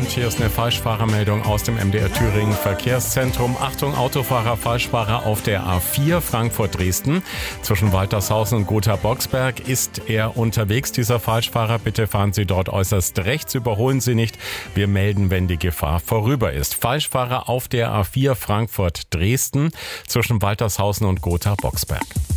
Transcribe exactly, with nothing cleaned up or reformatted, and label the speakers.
Speaker 1: Und hier ist eine Falschfahrermeldung aus dem M D R Thüringen Verkehrszentrum. Achtung, Autofahrer, Falschfahrer auf der A vier Frankfurt-Dresden. Zwischen Waltershausen und Gotha-Boxberg ist er unterwegs, dieser Falschfahrer. Bitte fahren Sie dort äußerst rechts, überholen Sie nicht. Wir melden, wenn die Gefahr vorüber ist. Falschfahrer auf der A vier Frankfurt-Dresden zwischen Waltershausen und Gotha-Boxberg.